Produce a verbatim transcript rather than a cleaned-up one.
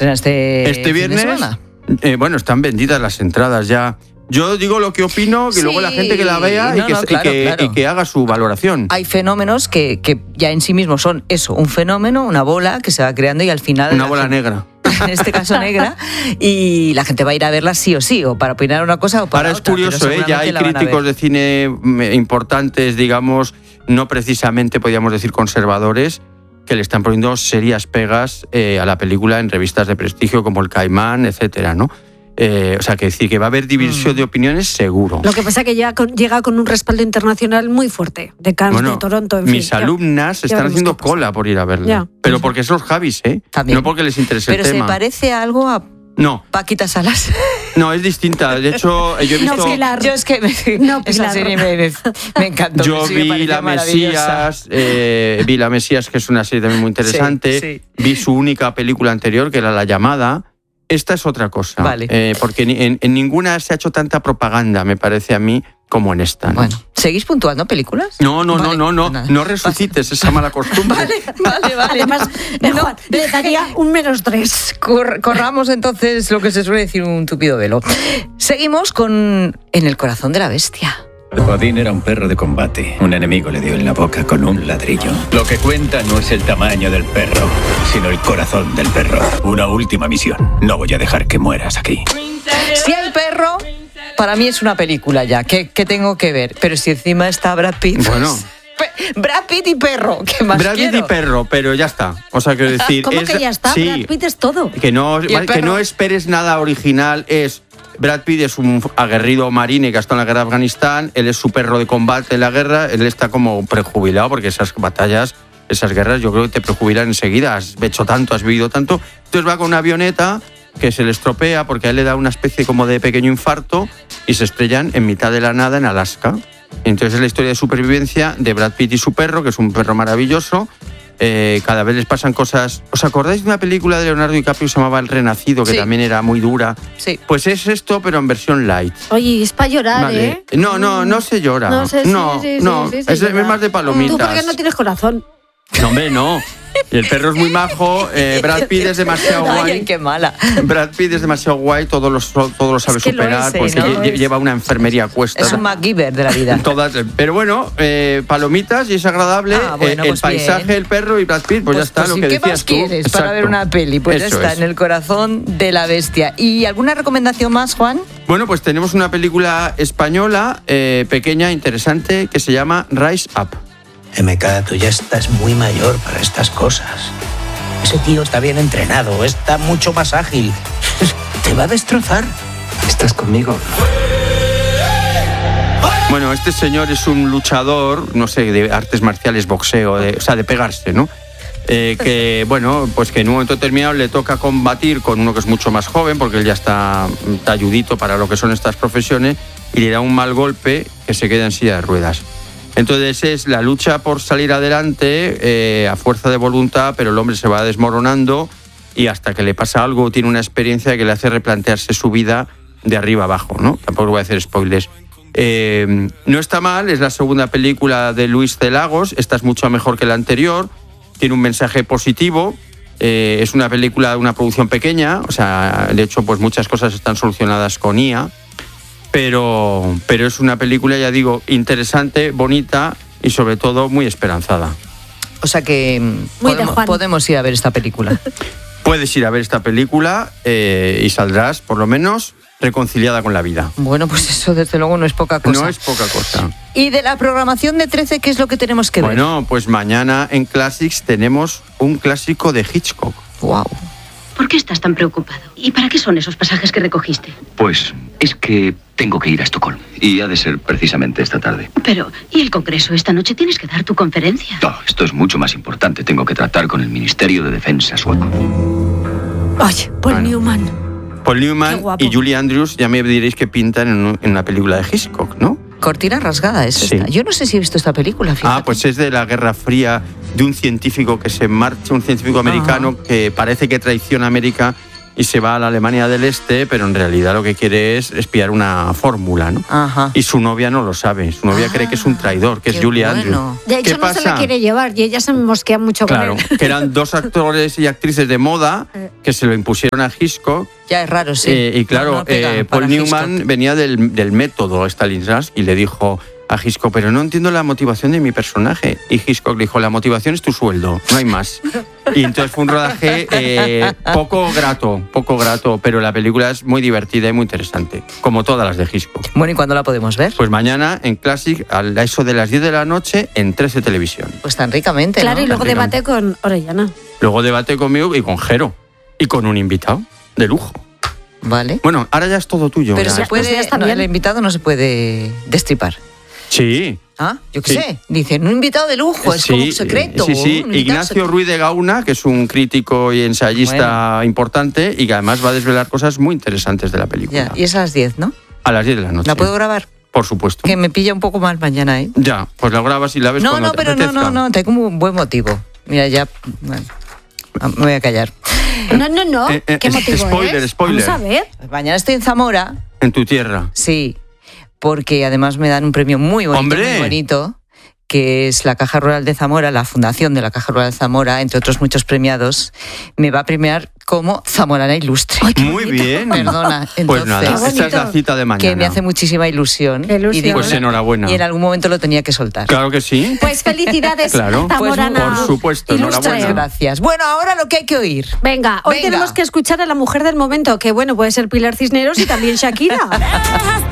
estrena este, este viernes. Fin de semana. Eh, bueno, están vendidas las entradas ya. Yo digo lo que opino, que sí, luego la gente que la vea no, y, que, no, claro, y, que, claro. y que haga su valoración. Hay fenómenos que, que ya en sí mismos son eso, un fenómeno, una bola que se va creando y al final... Una bola gente, negra. En este caso negra, y la gente va a ir a verla sí o sí, o para opinar una cosa o para Ahora otra. Ahora es curioso, ¿eh? Ya hay críticos de cine importantes, digamos, no precisamente, podríamos decir, conservadores, que le están poniendo serias pegas eh, a la película en revistas de prestigio como El Caimán, etcétera, ¿no? Eh, o sea, que decir que va a haber división mm. de opiniones seguro. Lo que pasa es que llega con, llega con un respaldo internacional muy fuerte, de Cannes, bueno, de Toronto, en mis fin. alumnas ya, están ya haciendo cola por ir a verla. Ya. Pero porque son los Javis, ¿eh? También. No porque les interese Pero el tema. ¿Pero se parece a algo a no. Paquita Salas? No, es distinta. De hecho, yo he visto... No, Pilar. Yo es que me, no, esa serie me, me, me encantó. Yo sí, vi me La Mesías, eh, vi La Mesías, que es una serie también muy interesante. Sí, sí. Vi su única película anterior, que era La Llamada. Esta es otra cosa, vale. eh, porque en, en ninguna se ha hecho tanta propaganda, me parece a mí, como en esta, ¿no? Bueno, ¿seguís puntuando películas? No, no, vale, no, no, no, no resucites esa mala costumbre. Vale, vale, vale. Además, no, Juan, le daría un menos tres. Cor- corramos entonces lo que se suele decir un tupido velo. Seguimos con En el corazón de la bestia. Odín era un perro de combate. Un enemigo le dio en la boca con un ladrillo. Lo que cuenta no es el tamaño del perro, sino el corazón del perro. Una última misión. No voy a dejar que mueras aquí. Si hay perro, para mí es una película ya. ¿Qué, qué tengo que ver? Pero si encima está Brad Pitt... Bueno... Brad Pitt y perro, ¿qué más Brad Pitt quiero? y perro, pero ya está. O sea, quiero decir... ¿Cómo es, que ya está? Sí, Brad Pitt es todo. Que no, que no esperes nada original, es... Brad Pitt es un aguerrido marine que ha estado en la guerra de Afganistán, él es su perro de combate en la guerra, él está como prejubilado porque esas batallas, esas guerras yo creo que te prejubilan enseguida, has hecho tanto, has vivido tanto, entonces va con una avioneta que se le estropea porque a él le da una especie como de pequeño infarto y se estrellan en mitad de la nada en Alaska. Entonces es la historia de supervivencia de Brad Pitt y su perro, que es un perro maravilloso. Eh, cada vez les pasan cosas... ¿Os acordáis de una película de Leonardo DiCaprio que se llamaba El Renacido, que sí. también era muy dura? Sí. Pues es esto, pero en versión light. Oye, es para llorar, vale. ¿eh? No, no, no se llora. No, sé, no, sí, sí, no. sí, sí, sí, es, sí, es más de palomitas. Tú porque no tienes corazón. No, hombre, no. Y el perro es muy majo, eh, Brad Pitt es demasiado guay. Ay, qué mala. Brad Pitt es demasiado guay, todo lo, todo lo sabe es que superar, lo es, porque ¿no? lle- lleva una enfermería a cuestas. Es un MacGyver de la vida. Todas, pero bueno, eh, palomitas y es agradable. Ah, bueno, eh, el pues paisaje, bien. el perro y Brad Pitt, pues, Pues, ya está, pues, lo ¿y que qué decías más tú. quieres Exacto. para ver una peli? Pues ya Eso está, es. En el corazón de la bestia. ¿Y alguna recomendación más, Juan? Bueno, pues tenemos una película española, eh, pequeña, interesante, que se llama Rise Up. M K, tú ya estás muy mayor para estas cosas. Ese tío está bien entrenado, está mucho más ágil. Te va a destrozar. ¿Estás conmigo? Bueno, este señor es un luchador, no sé, de artes marciales, boxeo, de, o sea, de pegarse, ¿no? Eh, que, bueno, pues que en un momento determinado le toca combatir con uno que es mucho más joven, porque él ya está talludito para lo que son estas profesiones, y le da un mal golpe que se queda en silla de ruedas. Entonces es la lucha por salir adelante eh, a fuerza de voluntad, pero el hombre se va desmoronando y hasta que le pasa algo tiene una experiencia que le hace replantearse su vida de arriba abajo, ¿no? Tampoco voy a hacer spoilers. Eh, no está mal, es la segunda película de Luis C. Lagos, esta es mucho mejor que la anterior, tiene un mensaje positivo, eh, es una película de una producción pequeña, o sea, de hecho pues muchas cosas están solucionadas con I A, pero, pero es una película, ya digo, interesante, bonita y sobre todo muy esperanzada. O sea que Muy de podemos, Juan. podemos ir a ver esta película. Puedes ir a ver esta película eh, y saldrás, por lo menos, reconciliada con la vida. Bueno, pues eso desde luego no es poca cosa. No es poca cosa. Y de la programación de trece, ¿qué es lo que tenemos que ver? Bueno, pues mañana en Classics tenemos un clásico de Hitchcock. Wow. ¿Por qué estás tan preocupado? ¿Y para qué son esos pasajes que recogiste? Pues es que tengo que ir a Estocolmo y ha de ser precisamente esta tarde. Pero, ¿y el Congreso? Esta noche tienes que dar tu conferencia. No, esto es mucho más importante. Tengo que tratar con el Ministerio de Defensa sueco. Oye, Paul Bueno. Newman. Paul Newman Qué guapo. y Julie Andrews, ya me diréis que pintan en, un- en una película de Hitchcock, ¿no? Cortina rasgada es Sí. esta. Yo no sé si he visto esta película, fíjate. Ah, pues es de la Guerra Fría, de un científico que se marcha, un científico americano que parece que traiciona a América y se va a la Alemania del Este, pero en realidad lo que quiere es espiar una fórmula, ¿no? Ajá. Y su novia no lo sabe. Su novia Ah, cree que es un traidor, que es qué Julie bueno. Andrews. De hecho, ¿Qué no pasa? se le quiere llevar y ella se mosquea mucho Claro, con él. que eran dos actores y actrices de moda que se lo impusieron a Hitchcock. Ya es raro, sí. Eh, y claro, No, no pega eh, para Paul Newman Hitchcock. venía del, del método Stanislavski y le dijo a Hitchcock, pero no entiendo la motivación de mi personaje. Y Hitchcock le dijo, la motivación es tu sueldo, no hay más. Y entonces fue un rodaje eh, poco grato, poco grato, pero la película es muy divertida y muy interesante, como todas las de Hitchcock. Bueno, ¿y cuándo la podemos ver? Pues mañana en Classic, a eso de las diez de la noche, en trece Televisión. Pues tan ricamente, Claro, ¿no? y luego Prácticamente. debate con Orellana. Luego debate conmigo y con Jero. Y con un invitado de lujo. Vale. Bueno, ahora ya es todo tuyo. Pero ya. se Los puede, días no, también. el invitado no se puede destripar. Sí. Ah, yo qué Sí. sé. Dicen, un invitado de lujo, es Sí, como un secreto. Sí, sí. un invitado Ignacio secreto. Ruiz de Gauna, que es un crítico y ensayista importante y que además va a desvelar cosas muy interesantes de la película. Ya, y es a las diez, ¿no? A las diez de la noche. ¿La puedo grabar? Por supuesto. Que me pilla un poco mal mañana, ¿eh? Ya, pues la grabas y la ves No, cuando no, te pero no, apetezca. no, no, tengo un buen motivo. Mira, ya... Bueno, me voy a callar. No, no, no. Eh, eh, ¿Qué es- motivo spoiler, es? spoiler. Vamos a ver. Mañana estoy en Zamora, En tu tierra. sí, porque además me dan un premio muy bonito, ¡Hombre! muy bonito, que es la Caja Rural de Zamora, la Fundación de la Caja Rural de Zamora, entre otros muchos premiados, me va a premiar como zamorana ilustre. Muy bien. Perdona, entonces, Pues nada, Qué esta es bonito. la cita de mañana. que me hace muchísima ilusión. Qué ilusión. Y digo, Pues enhorabuena. Y en algún momento lo tenía que soltar. Claro que sí. Pues felicidades, Claro. Zamorana. Por supuesto, Ilustre. Muchas enhorabuena. gracias. Bueno, ahora lo que hay que oír. Venga, hoy Venga. tenemos que escuchar a la mujer del momento, que bueno, puede ser Pilar Cisneros y también Shakira.